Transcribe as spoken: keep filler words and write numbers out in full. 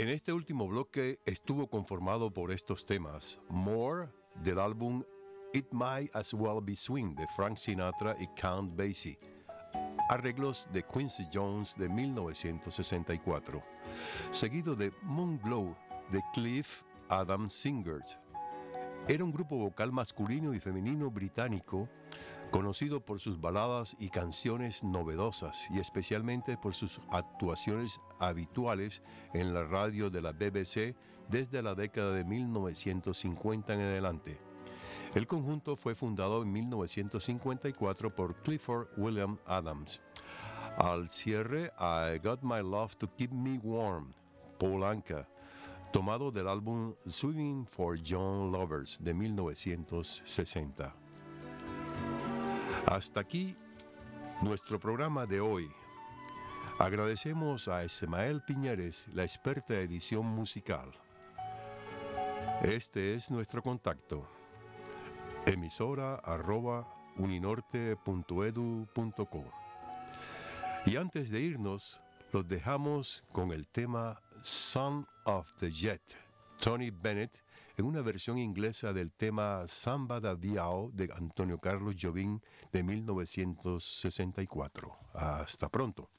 En este último bloque estuvo conformado por estos temas: More, del álbum It Might As Well Be Swing de Frank Sinatra y Count Basie, arreglos de Quincy Jones de mil novecientos sesenta y cuatro, seguido de Moonglow de Cliff Adam Singers. Era un grupo vocal masculino y femenino británico conocido por sus baladas y canciones novedosas y especialmente por sus actuaciones habituales en la radio de la B B C desde la década de mil novecientos cincuenta en adelante. El conjunto fue fundado en mil novecientos cincuenta y cuatro por Clifford William Adams. Al cierre, I Got My Love to Keep Me Warm, Paul Anka, tomado del álbum Swimming for Young Lovers de mil novecientos sesenta. Hasta aquí nuestro programa de hoy. Agradecemos a Ismael Piñeres, la experta de edición musical. Este es nuestro contacto: emisora arroba uninorte punto edu punto co. Y antes de irnos, los dejamos con el tema Son of the Jet, Tony Bennett, en una versión inglesa del tema Samba da Viao de Antonio Carlos Jobim de mil novecientos sesenta y cuatro. Hasta pronto.